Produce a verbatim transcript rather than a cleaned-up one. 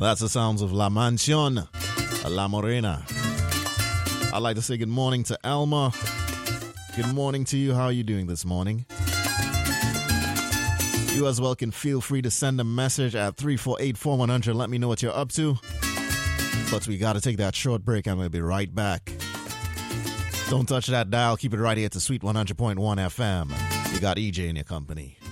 That's the sounds of La Mansión, La Morena. I'd like to say good morning to Elma. Good morning to you. How are you doing this morning? You as well can feel free to send a message at three four eight, four one zero zero. Let me know what you're up to. But we got to take that short break and we'll be right back. Don't touch that dial. Keep it right here to Sweet one hundred point one F M. You got E J in your company.